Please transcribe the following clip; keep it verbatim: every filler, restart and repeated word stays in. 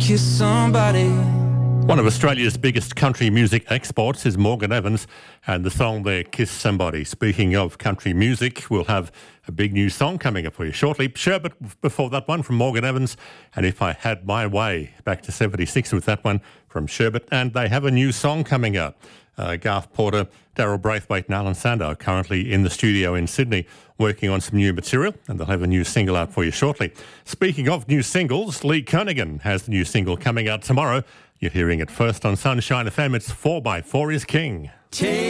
kiss somebody. One of Australia's biggest country music exports is Morgan Evans, and the song there, Kiss Somebody. Speaking of country music, we'll have a big new song coming up for you shortly. Sherbet before that one from Morgan Evans, and If I Had My Way, back to seventy-six with that one from Sherbet. And they have a new song coming out. Uh, Garth Porter, Daryl Braithwaite and Alan Sandow currently in the studio in Sydney working on some new material, and they'll have a new single out for you shortly. Speaking of new singles, Lee Kernaghan has the new single coming out tomorrow. You're hearing it first on Sunshine F M. It's four by four is King.